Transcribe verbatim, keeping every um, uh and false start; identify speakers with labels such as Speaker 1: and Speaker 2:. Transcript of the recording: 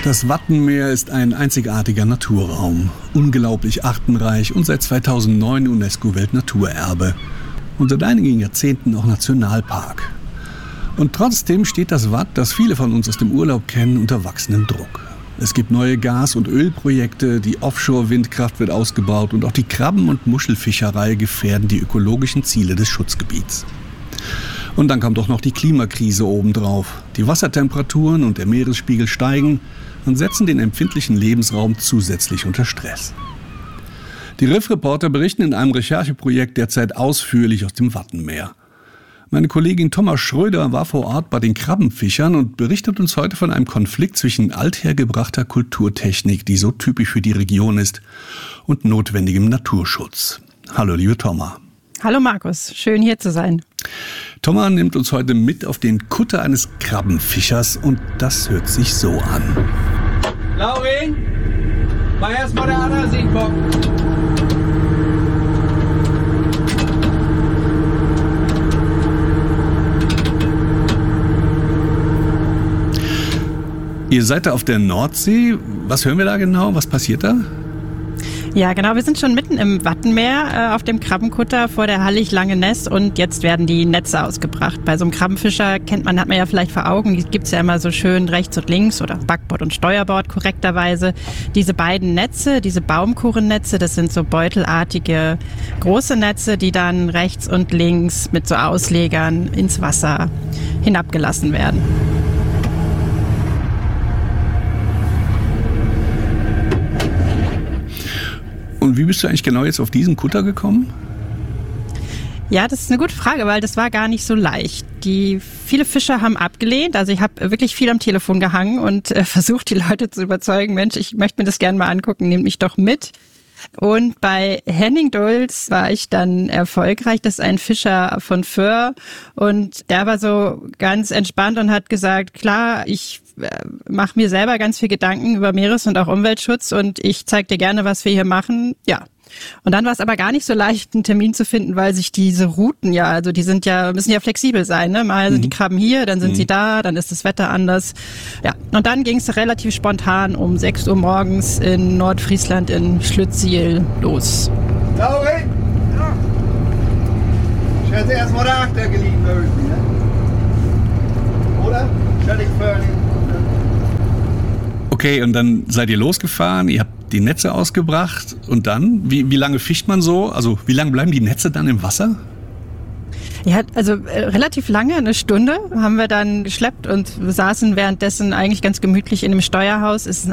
Speaker 1: Das Wattenmeer ist ein einzigartiger Naturraum, unglaublich artenreich und seit zweitausendneun UNESCO-Weltnaturerbe und seit einigen Jahrzehnten auch Nationalpark. Und trotzdem steht das Watt, das viele von uns aus dem Urlaub kennen, unter wachsendem Druck. Es gibt neue Gas- und Ölprojekte, die Offshore-Windkraft wird ausgebaut und auch die Krabben- und Muschelfischerei gefährden die ökologischen Ziele des Schutzgebiets. Und dann kommt auch noch die Klimakrise obendrauf. Die Wassertemperaturen und der Meeresspiegel steigen und setzen den empfindlichen Lebensraum zusätzlich unter Stress. Die Riff-Reporter berichten in einem Rechercheprojekt derzeit ausführlich aus dem Wattenmeer. Meine Kollegin Thomas Schröder war vor Ort bei den Krabbenfischern und berichtet uns heute von einem Konflikt zwischen althergebrachter Kulturtechnik, die so typisch für die Region ist, und notwendigem Naturschutz. Hallo, liebe Thomas.
Speaker 2: Hallo Markus, schön hier zu sein.
Speaker 1: Thomas nimmt uns heute mit auf den Kutter eines Krabbenfischers und das hört sich so an.
Speaker 3: Laurin, mach erst mal der Anasienbock.
Speaker 1: Ihr seid da auf der Nordsee. Was hören wir da genau? Was passiert da?
Speaker 2: Ja, genau. Wir sind schon mitten im Wattenmeer äh, auf dem Krabbenkutter vor der Hallig-Langeness und jetzt werden die Netze ausgebracht. Bei so einem Krabbenfischer kennt man, hat man ja vielleicht vor Augen, die gibt's ja immer so schön rechts und links oder Backbord und Steuerbord korrekterweise. Diese beiden Netze, diese Baumkurrennetze, das sind so beutelartige große Netze, die dann rechts und links mit so Auslegern ins Wasser hinabgelassen werden.
Speaker 1: Und wie bist du eigentlich genau jetzt auf diesen Kutter gekommen?
Speaker 2: Ja, das ist eine gute Frage, weil das war gar nicht so leicht. Die viele Fischer haben abgelehnt. Also ich habe wirklich viel am Telefon gehangen und äh, versucht, die Leute zu überzeugen, Mensch, ich möchte mir das gerne mal angucken, nehmt mich doch mit. Und bei Henning Dulz war ich dann erfolgreich. Das ist ein Fischer von Föhr und der war so ganz entspannt und hat gesagt, klar, ich mache mir selber ganz viel Gedanken über Meeres- und auch Umweltschutz und ich zeige dir gerne, was wir hier machen. Ja. Und dann war es aber gar nicht so leicht, einen Termin zu finden, weil sich diese Routen ja, also die sind ja, müssen ja flexibel sein, ne? Mal sind mhm. die Krabben hier, dann sind mhm. sie da, dann ist das Wetter anders. Ja. Und dann ging es relativ spontan um sechs Uhr morgens in Nordfriesland in Schlüttsiel los.
Speaker 3: Laurin! Ja. Ich hätte erst mal der Achter geliehen irgendwie, ne? Oder? Stell dich vor.
Speaker 1: Okay, und dann seid ihr losgefahren, ihr habt die Netze ausgebracht und dann, wie, wie lange fischt man so? Also wie lange bleiben die Netze dann im Wasser?
Speaker 2: Ja, also äh, relativ lange, eine Stunde haben wir dann geschleppt und wir saßen währenddessen eigentlich ganz gemütlich in dem Steuerhaus. Es ist ein